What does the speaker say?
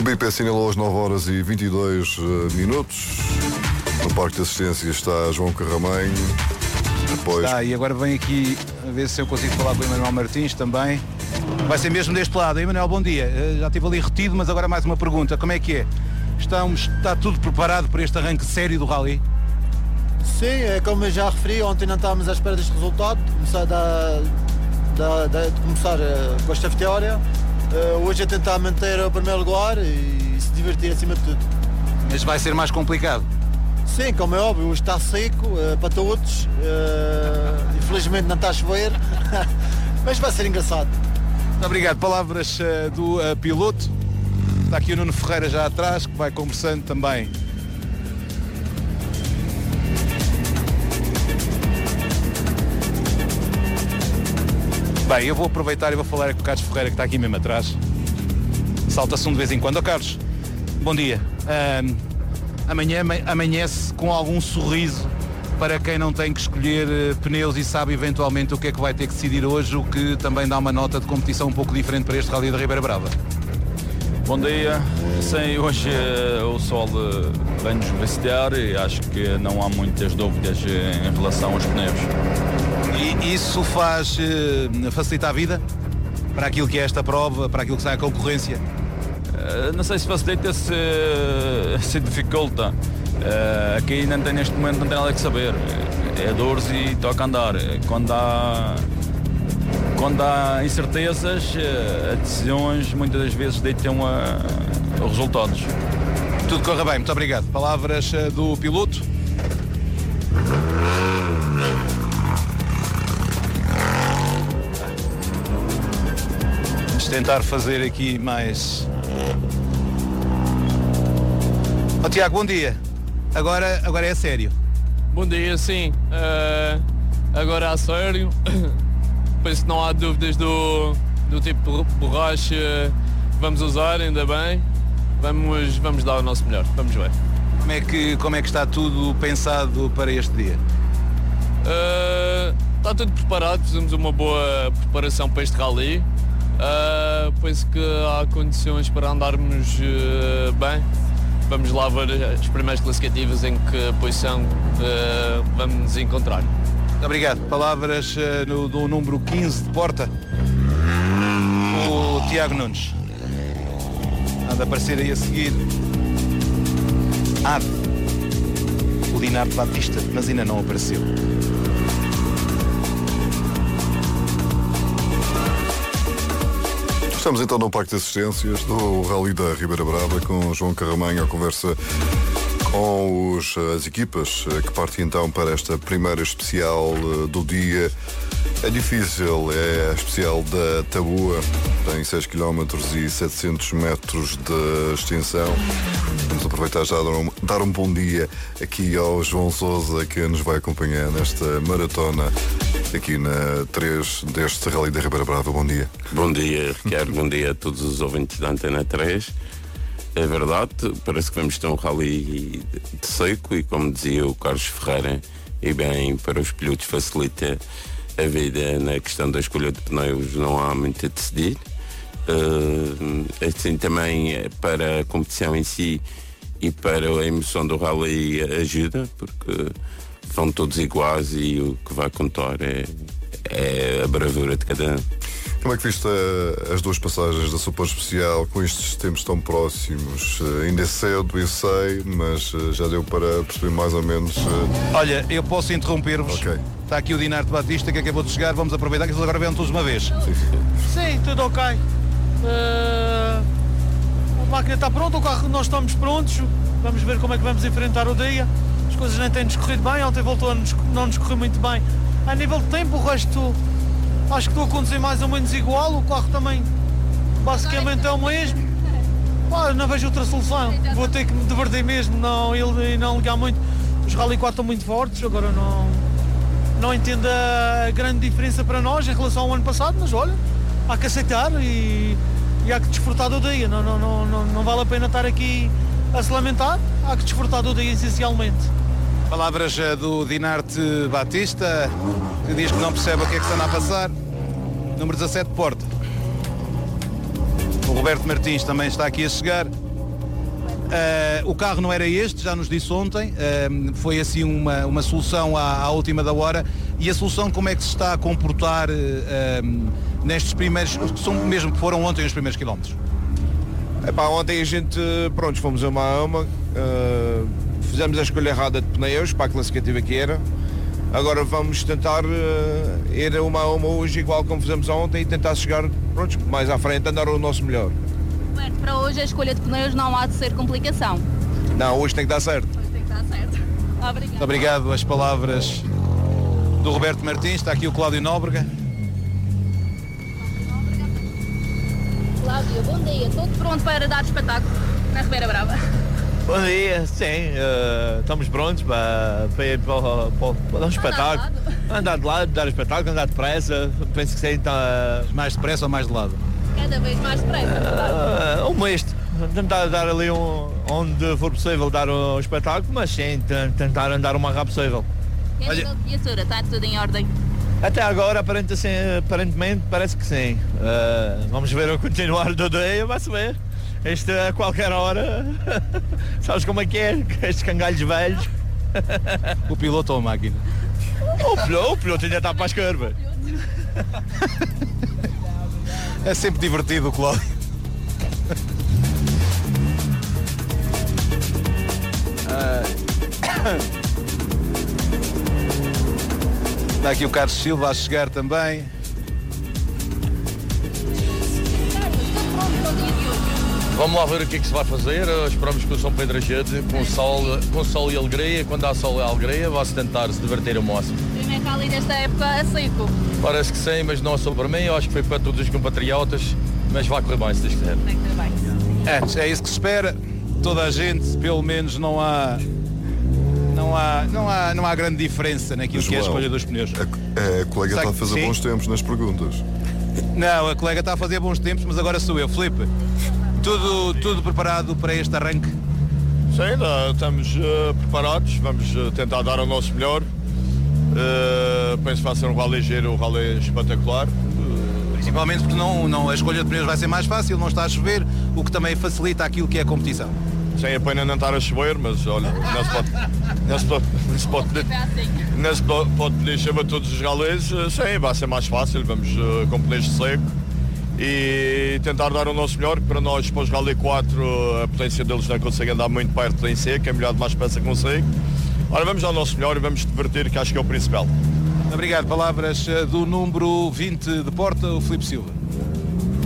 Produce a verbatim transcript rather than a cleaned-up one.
O B I P assinalou às nove horas e vinte e dois minutos. No Parque de Assistência está João Carramanho. Depois... Tá, e agora vem aqui a ver se eu consigo falar com o Emanuel Martins também. Vai ser mesmo deste lado. Emanuel, bom dia. Já estive ali retido, mas agora mais uma pergunta. Como é que é? Estamos, está tudo preparado para este arranque sério do Rally? Sim, é como eu já referi, ontem não estávamos à espera deste resultado, começar da, da, da, de começar uh, com esta vitória. Uh, hoje é tentar manter o primeiro lugar e se divertir acima de tudo. Mas vai ser mais complicado? Sim, como é óbvio, hoje está seco uh, para todos, uh, infelizmente não está a chover, mas vai ser engraçado. Muito obrigado. Palavras uh, do uh, piloto. Está aqui o Nuno Ferreira já atrás, que vai conversando também. Bem, eu vou aproveitar e vou falar com o Carlos Ferreira, que está aqui mesmo atrás. Salta-se um de vez em quando. Ó Carlos, bom dia. Um, amanhã amanhece com algum sorriso para quem não tem que escolher uh, pneus e sabe eventualmente o que é que vai ter que decidir hoje, o que também dá uma nota de competição um pouco diferente para este Rally da Ribeira Brava. Bom dia. Sim, hoje uh, o sol uh, vem-nos beneficiar e acho que não há muitas dúvidas uh, em relação aos pneus. E isso faz uh, facilitar a vida para aquilo que é esta prova, para aquilo que está a concorrência? Uh, não sei se facilita, se, se dificulta. Uh, aqui não tem, neste momento não tem nada que saber. É dores e toca andar. Quando há, quando há incertezas, uh, as decisões muitas das vezes deitam a, a resultados. Tudo corra bem, muito obrigado. Palavras uh, do piloto. Tentar fazer aqui mais... Oh, Tiago, bom dia. Agora, agora é sério. Bom dia, sim. Uh, agora é sério. Penso que não há dúvidas do, do tipo de borracha que vamos usar, ainda bem. Vamos, vamos dar o nosso melhor, vamos ver. Como é que, como é que está tudo pensado para este dia? Uh, está tudo preparado, fizemos uma boa preparação para este rally. Uh, penso que há condições para andarmos uh, bem. Vamos lá ver as primeiras classificativas em que posição uh, vamos nos encontrar. Muito obrigado. Palavras uh, no, do número quinze de porta, o Tiago Nunes. Há de aparecer aí a seguir Ave, o Dinardo Batista, mas ainda não apareceu. Estamos então no Parque de Assistências do Rally da Ribeira Brava com João Carramanho, a conversa com os, as equipas que partem então para esta primeira especial do dia. É difícil, é a especial da Tabua, tem seis quilómetros e setecentos metros de extensão. Vamos aproveitar já a dar um, dar um bom dia aqui ao João Sousa, que nos vai acompanhar nesta maratona aqui na três deste Rally da Ribeira Brava. Bom dia. Bom dia, Ricardo. Bom dia a todos os ouvintes da Antena três. É verdade, parece que vamos ter um rally de seco e, como dizia o Carlos Ferreira, e bem, para os pilotos facilita a vida na questão da escolha de pneus, não há muito a decidir. Uh, assim também para a competição em si e para a emoção do rally ajuda, porque vão todos iguais e o que vai contar é, é a bravura de cada um. Como é que viste uh, as duas passagens da Super Especial com estes tempos tão próximos? Uh, ainda é cedo, eu sei, mas uh, já deu para perceber mais ou menos... Uh... Olha, eu posso interromper-vos. Ok. Está aqui o Dinardo Batista que acabou de chegar, vamos aproveitar que eles agora vêm todos de uma vez. Sim, sim, tudo ok. Uh, a máquina está pronta, o carro, nós estamos prontos. Vamos ver como é que vamos enfrentar o dia. As coisas nem têm-nos corrido bem, ontem voltou a nos, não nos correr muito bem. A nível de tempo, o resto acho que estou a conduzir mais ou menos igual. O carro também basicamente é o mesmo. Ah, não vejo outra solução. Vou ter que me divertir mesmo não, ele, não ligar muito. Os Rally quatro estão muito fortes, agora não, não entendo a grande diferença para nós em relação ao ano passado, mas olha, há que aceitar e, e há que desfrutar do dia. Não, não, não, não, não vale a pena estar aqui a se lamentar, há que desfrutar do dia essencialmente. Palavras do Dinardo Batista, que diz que não percebe o que é que está a passar. Número dezassete, porta. O Roberto Martins também está aqui a chegar. Uh, o carro não era este, já nos disse ontem, uh, foi assim uma, uma solução à, à última da hora. E a solução, como é que se está a comportar uh, uh, nestes primeiros, que são mesmo que foram ontem os primeiros quilómetros? Epá, ontem a gente, pronto, fomos a uma a uma, uh, fizemos a escolha errada de pneus para a classificativa que era. Agora vamos tentar uh, ir a uma a uma hoje igual como fizemos ontem e tentar chegar, pronto, mais à frente, andar o nosso melhor. Roberto, para hoje a escolha de pneus não há de ser complicação. Não, hoje tem que dar certo. Hoje tem que dar certo. Obrigado. Muito obrigado. As palavras do Roberto Martins. Está aqui o Cláudio Nóbrega. Cláudio, bom dia. Tudo pronto para dar espetáculo na Ribeira Brava? Bom dia, sim, uh, estamos prontos para, para ir para, para, para dar um espetáculo. Andar de lado, dar espetáculo, andar depressa. Penso que sim, está. Mais depressa ou mais de lado? Cada vez mais depressa. Uh, um misto. Tentar dar ali um, onde for possível dar um espetáculo, mas sim, tentar andar o mais rápido possível. E a nível de viatura, está tudo em ordem? Até agora, aparente, assim, aparentemente, parece que sim. Uh, vamos ver o continuar do dia, vai-se ver. Isto a qualquer hora, sabes como é que é? Estes cangalhos velhos. O piloto ou a máquina? O piloto, o piloto ainda está para as curvas. É sempre divertido o Cláudio. Está aqui o Carlos Silva a chegar também. Vamos lá ver o que é que se vai fazer. Esperamos que o São Pedro ajude com sol, com sol e alegria. Quando há sol e alegria, vai-se tentar se divertir ao máximo. Primeiro rally desta época a seco. Parece que sim, mas não é só para mim. Eu acho que foi para todos os compatriotas. Mas vai correr bem, se Deus quiser. Vai correr bem. É, é isso que se espera. Toda a gente, pelo menos, não há... Não há, não, há, não há grande diferença naquilo João, que é a escolha dos pneus. A, a colega está a fazer Sim. bons tempos nas perguntas. Não, a colega está a fazer bons tempos, mas agora sou eu. Filipe, tudo, tudo preparado para este arranque? Sim, estamos uh, preparados, vamos uh, tentar dar o nosso melhor. Uh, penso que vai ser um rally giro, um rally espetacular. Uh, Principalmente porque não, não, a escolha de pneus vai ser mais fácil, não está a chover, o que também facilita aquilo que é a competição. Sem a pena não estar a chover, mas olha, não se pode, não se pode, não se pode, não se pode, pode pedir chuva a todos os rallies. Sim, vai ser mais fácil, vamos uh, com pneus de seco e tentar dar o nosso melhor, que para nós, para os Rally quatro, a potência deles não consegue andar muito perto em seco, é melhor de mais peça que consigo. Ora, vamos dar o nosso melhor e vamos divertir, que acho que é o principal. Obrigado. Palavras do número vinte de Porta, o Filipe Silva.